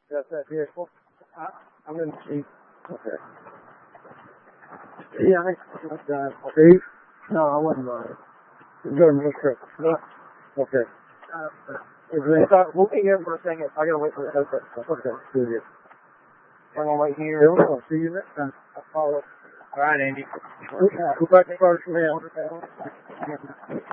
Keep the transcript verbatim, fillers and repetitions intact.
That's that vehicle. I, I'm in the seat. Okay. Yeah, I got that. Steve? No, I wasn't right. Good, real quick. No. Okay. Uh, uh, we'll be here for a second. I gotta wait for the okay. Okay, see you. I'm gonna wait here. Yeah, I'll see you next time. I'll follow. All right, Andy. Okay. Go back to first, man.